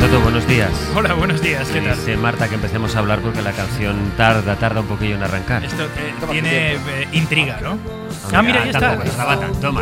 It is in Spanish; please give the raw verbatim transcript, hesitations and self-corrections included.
Soto, buenos días. Hola, buenos días, ¿qué tal? Dice Marta que empecemos a hablar porque la canción tarda, tarda un poquillo en arrancar. Esto eh, tiene eh, intriga, ¿no? Hombre, Ah, mira, ya está. Tampoco tardaba tanto,